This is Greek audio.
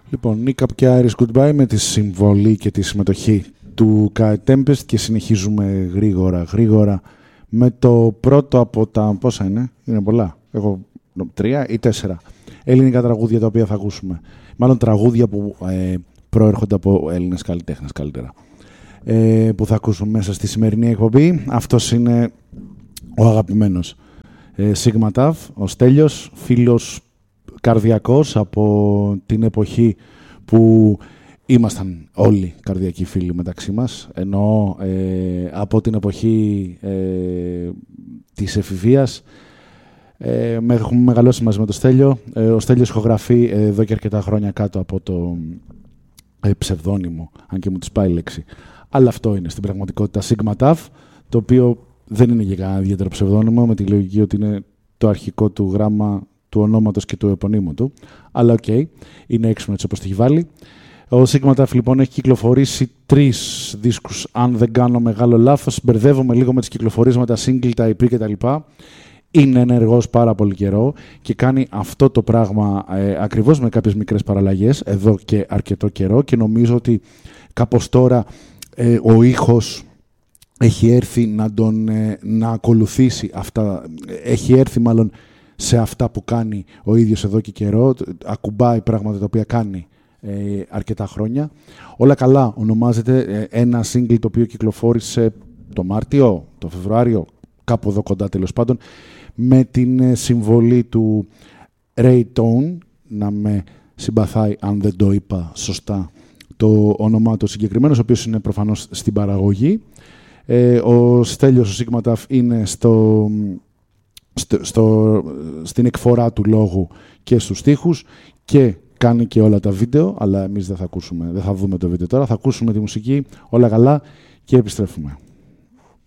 Λοιπόν, Nick Up και Iris Goodbye με τη συμβολή και τη συμμετοχή του Kai Tempest και συνεχίζουμε γρήγορα με το πρώτο από τα... Πόσα είναι? Είναι πολλά. Έχω 3 ή 4 ελληνικά τραγούδια τα οποία θα ακούσουμε. Μάλλον τραγούδια που προέρχονται από Έλληνες καλλιτέχνες καλύτερα. Που θα ακούσουμε μέσα στη σημερινή εκπομπή. Αυτός είναι ο αγαπημένος Sigma Tav, ο Στέλιος, φίλος καρδιακός από την εποχή που ήμασταν όλοι καρδιακοί φίλοι μεταξύ μας, ενώ από την εποχή της εφηβείας έχουμε μεγαλώσει μαζί με τον Στέλιο. Ο Στέλιος ηχογραφεί εδώ και αρκετά χρόνια κάτω από το ψευδόνυμο, αν και μου της πάει η λέξη. Αλλά αυτό είναι στην πραγματικότητα Sigma Tav, το οποίο δεν είναι για κανένα ιδιαίτερο ψευδόνυμο, με τη λογική ότι είναι το αρχικό του γράμμα του ονόματος και του επωνύμου του. Αλλά οκ, είναι έξυπνο έτσι όπως το έχει βάλει. Ο Sigma Tav λοιπόν έχει κυκλοφορήσει 3 δίσκους, αν δεν κάνω μεγάλο λάθος. Μπερδεύομαι λίγο με τις κυκλοφορίες, με τα single, τα EP κτλ. Είναι ενεργός πάρα πολύ καιρό και κάνει αυτό το πράγμα ακριβώς με κάποιες μικρές παραλλαγές εδώ και αρκετό καιρό, και νομίζω ότι κάπως τώρα ο ήχος έχει έρθει να ακολουθήσει αυτά, έχει έρθει μάλλον σε αυτά που κάνει ο ίδιος εδώ και καιρό, ακουμπάει πράγματα τα οποία κάνει αρκετά χρόνια. Όλα καλά ονομάζεται ένα single το οποίο κυκλοφόρησε το Μάρτιο, το Φεβρουάριο, κάπου εδώ κοντά τέλος πάντων, με την συμβολή του Ray Tone, να με συμπαθάει αν δεν το είπα σωστά το όνομά του συγκεκριμένος, ο οποίος είναι προφανώς στην παραγωγή. Ο Στέλιος, ο Sigma Tav, είναι στην εκφορά του λόγου και στους στίχους και κάνει και όλα τα βίντεο, αλλά εμείς δεν θα δούμε το βίντεο τώρα, θα ακούσουμε τη μουσική, όλα καλά και επιστρέφουμε.